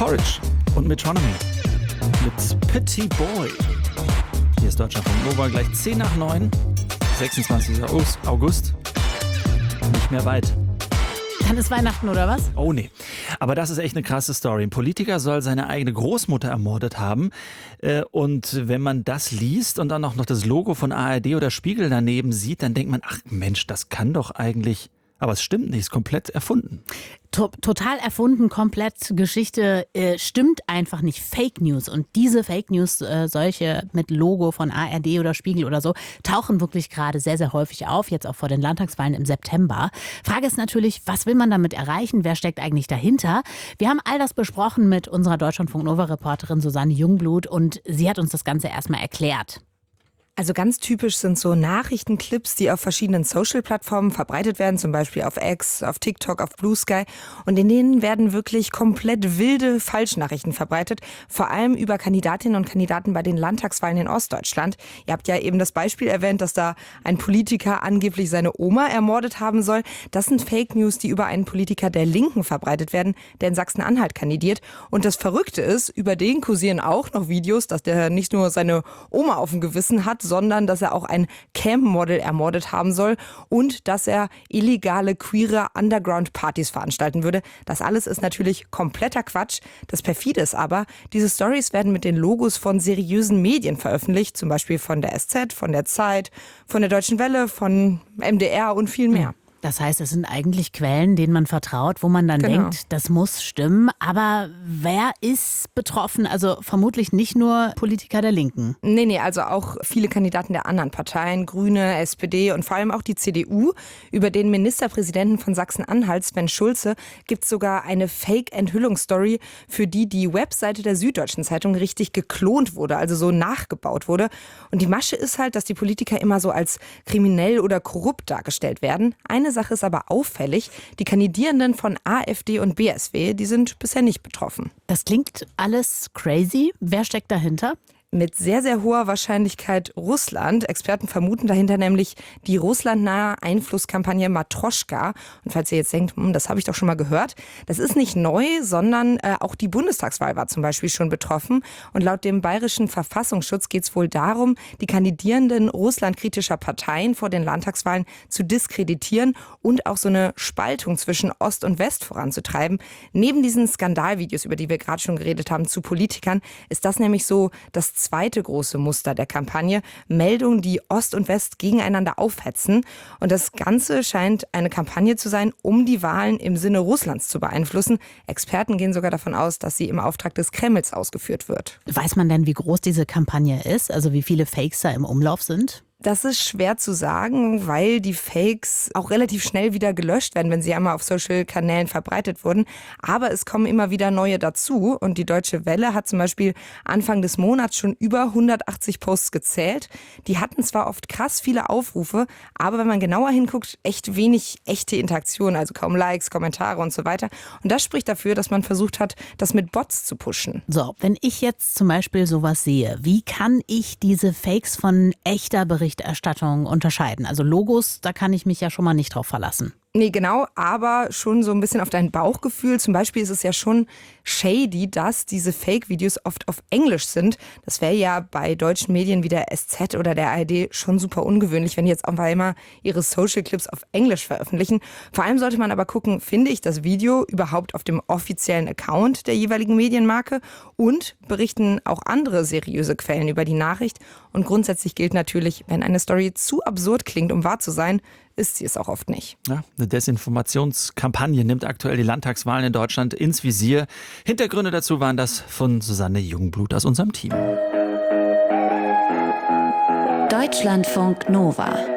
Porridge und Metronomy mit Petit Boy. Hier ist Deutschlandfunk Nova, gleich 10 nach 9, 26. August. Nicht mehr weit. Dann ist Weihnachten, oder was? Oh nee, aber das ist echt eine krasse Story. Ein Politiker soll seine eigene Großmutter ermordet haben. Und wenn man das liest und dann auch noch das Logo von ARD oder Spiegel daneben sieht, dann denkt man, ach Mensch, das kann doch eigentlich... Aber es stimmt nicht, es ist komplett erfunden. Total erfunden, komplett Geschichte, stimmt einfach nicht. Fake News. Und diese Fake News, solche mit Logo von ARD oder Spiegel oder so, tauchen wirklich gerade sehr, sehr häufig auf, jetzt auch vor den Landtagswahlen im September. Frage ist natürlich, was will man damit erreichen? Wer steckt eigentlich dahinter? Wir haben all das besprochen mit unserer Deutschlandfunk-Nova-Reporterin Susanne Jungblut und sie hat uns das Ganze erstmal erklärt. Also ganz typisch sind so Nachrichtenclips, die auf verschiedenen Social-Plattformen verbreitet werden, zum Beispiel auf X, auf TikTok, auf Blue Sky. Und in denen werden wirklich komplett wilde Falschnachrichten verbreitet, vor allem über Kandidatinnen und Kandidaten bei den Landtagswahlen in Ostdeutschland. Ihr habt ja eben das Beispiel erwähnt, dass da ein Politiker angeblich seine Oma ermordet haben soll. Das sind Fake News, die über einen Politiker der Linken verbreitet werden, der in Sachsen-Anhalt kandidiert. Und das Verrückte ist, über den kursieren auch noch Videos, dass der nicht nur seine Oma auf dem Gewissen hat, sondern dass er auch ein Camp-Model ermordet haben soll und dass er illegale, queere Underground-Partys veranstalten würde. Das alles ist natürlich kompletter Quatsch. Das perfide ist aber, diese Stories werden mit den Logos von seriösen Medien veröffentlicht, zum Beispiel von der SZ, von der Zeit, von der Deutschen Welle, von MDR und viel mehr. Das heißt, es sind eigentlich Quellen, denen man vertraut, wo man dann denkt, das muss stimmen. Aber wer ist betroffen? Also vermutlich nicht nur Politiker der Linken. Nee, also auch viele Kandidaten der anderen Parteien, Grüne, SPD und vor allem auch die CDU. Über den Ministerpräsidenten von Sachsen-Anhalt, Sven Schulze, gibt es sogar eine Fake-Enthüllungsstory, für die Webseite der Süddeutschen Zeitung richtig geklont wurde, also so nachgebaut wurde. Und die Masche ist halt, dass die Politiker immer so als kriminell oder korrupt dargestellt werden. Eine Sache ist aber auffällig, die Kandidierenden von AfD und BSW, die sind bisher nicht betroffen. Das klingt alles crazy. Wer steckt dahinter? Mit sehr, sehr hoher Wahrscheinlichkeit Russland. Experten vermuten dahinter nämlich die russlandnahe Einflusskampagne Matroschka. Und falls ihr jetzt denkt, das habe ich doch schon mal gehört, das ist nicht neu, sondern auch die Bundestagswahl war zum Beispiel schon betroffen. Und laut dem bayerischen Verfassungsschutz geht es wohl darum, die Kandidierenden russlandkritischer Parteien vor den Landtagswahlen zu diskreditieren und auch so eine Spaltung zwischen Ost und West voranzutreiben. Neben diesen Skandalvideos, über die wir gerade schon geredet haben, zu Politikern, ist das nämlich so das zweite große Muster der Kampagne. Meldungen, die Ost und West gegeneinander aufhetzen. Und das Ganze scheint eine Kampagne zu sein, um die Wahlen im Sinne Russlands zu beeinflussen. Experten gehen sogar davon aus, dass sie im Auftrag des Kremls ausgeführt wird. Weiß man denn, wie groß diese Kampagne ist? Also wie viele Fakes da im Umlauf sind? Das ist schwer zu sagen, weil die Fakes auch relativ schnell wieder gelöscht werden, wenn sie einmal auf Social-Kanälen verbreitet wurden. Aber es kommen immer wieder neue dazu. Und die Deutsche Welle hat zum Beispiel Anfang des Monats schon über 180 Posts gezählt. Die hatten zwar oft krass viele Aufrufe, aber wenn man genauer hinguckt, echt wenig echte Interaktion, also kaum Likes, Kommentare und so weiter. Und das spricht dafür, dass man versucht hat, das mit Bots zu pushen. So, wenn ich jetzt zum Beispiel sowas sehe, wie kann ich diese Fakes von echter Berichterstattung unterscheiden? Also Logos, da kann ich mich ja schon mal nicht drauf verlassen. Nee, genau, aber schon so ein bisschen auf dein Bauchgefühl. Zum Beispiel ist es ja schon shady, dass diese Fake-Videos oft auf Englisch sind. Das wäre ja bei deutschen Medien wie der SZ oder der ARD schon super ungewöhnlich, wenn die jetzt auch mal immer ihre Social-Clips auf Englisch veröffentlichen. Vor allem sollte man aber gucken, finde ich das Video überhaupt auf dem offiziellen Account der jeweiligen Medienmarke und berichten auch andere seriöse Quellen über die Nachricht. Und grundsätzlich gilt natürlich, wenn eine Story zu absurd klingt, um wahr zu sein, ist sie es auch oft nicht. Ja, eine Desinformationskampagne nimmt aktuell die Landtagswahlen in Deutschland ins Visier. Hintergründe dazu waren das von Susanne Jungblut aus unserem Team. Deutschlandfunk Nova